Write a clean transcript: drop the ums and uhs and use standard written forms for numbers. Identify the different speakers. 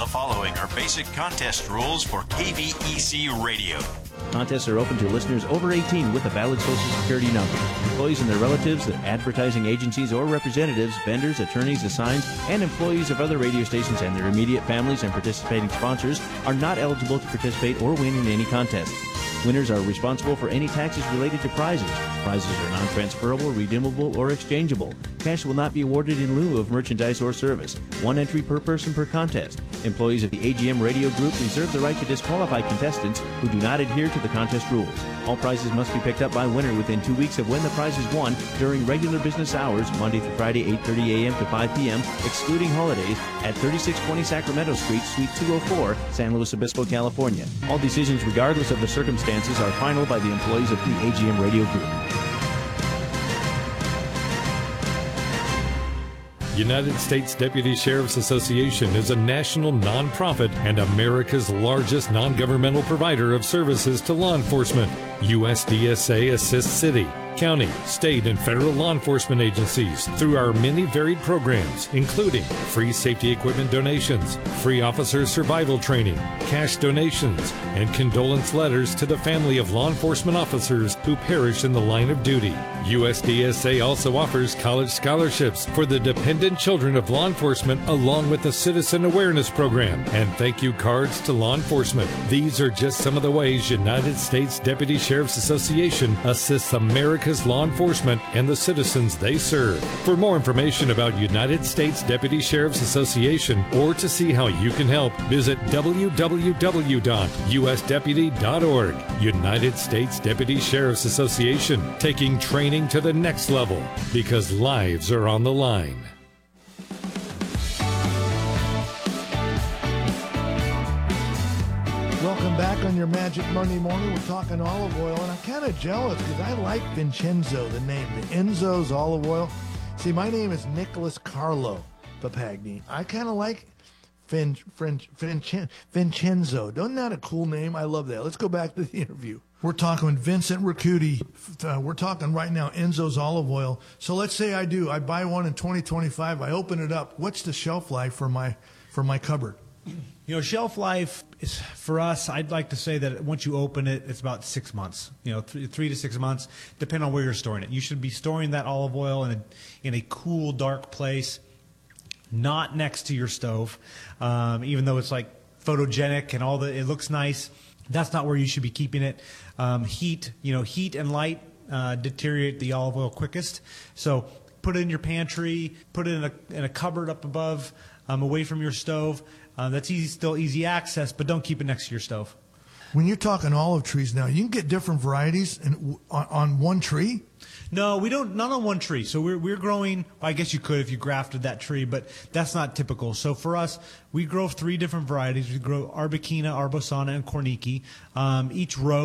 Speaker 1: The following are basic contest rules for KVEC Radio.
Speaker 2: Contests are open to listeners over 18 with a valid Social Security number. Employees and their relatives, the advertising agencies or representatives, vendors, attorneys, assigns, and employees of other radio stations and their immediate families and participating sponsors are not eligible to participate or win in any contests. Winners are responsible for any taxes related to prizes. Prizes are non-transferable, redeemable, or exchangeable. Cash will not be awarded in lieu of merchandise or service. One entry per person per contest. Employees of the AGM Radio Group reserve the right to disqualify contestants who do not adhere to the contest rules. All prizes must be picked up by winner within 2 weeks of when the prize is won during regular business hours, Monday through Friday, 8:30 a.m. to 5 p.m., excluding holidays, at 3620 Sacramento Street, Suite 204, San Luis Obispo, California. All decisions, regardless of the circumstances, are final by the employees of the AGM Radio Group.
Speaker 3: United States Deputy Sheriff's Association is a national nonprofit and America's largest non-governmental provider of services to law enforcement. USDSA assists city, county, state, and federal law enforcement agencies through our many varied programs, including free safety equipment donations, free officer survival training, cash donations, and condolence letters to the family of law enforcement officers who perish in the line of duty. USDSA also offers college scholarships for the dependent children of law enforcement, along with a citizen awareness program and thank you cards to law enforcement. These are just some of the ways United States Deputy Sheriff's Association assists America's law enforcement and the citizens they serve. For more information about United States Deputy Sheriff's Association or to see how you can help, visit www.usdeputy.org. United States Deputy Sheriff's Association, taking training to the next level because lives are on the line.
Speaker 4: Welcome back on your Magic Monday morning. We're talking olive oil, and I'm kind of jealous because I like Vincenzo, the name, the Enzo's olive oil. See, my name is Nicholas Carlo Papagni. I kind of like Vincenzo. Isn't that a cool name? I love that. Let's go back to the interview. We're talking with Vincent Riccuti. We're talking right now Enzo's olive oil. So let's say I buy one in 2025. I open it up. What's the shelf life for my cupboard?
Speaker 5: You know, shelf life is, for us, I'd like to say that once you open it, it's about 6 months. You know, 3 to 6 months, depending on where you're storing it. You should be storing that olive oil in a cool, dark place, not next to your stove. Even though it's like photogenic and it looks nice, that's not where you should be keeping it. Heat and light deteriorate the olive oil quickest. So put it in your pantry, put it in a cupboard up above, away from your stove. That's still easy access, but don't keep it next to your stove.
Speaker 4: When you're talking olive trees now, you can get different varieties on one tree?
Speaker 5: No, we don't. Not on one tree. So we're growing. I guess you could if you grafted that tree, but that's not typical. So for us, we grow 3 different varieties. We grow Arbequina, Arbosana, and Corniki. Each row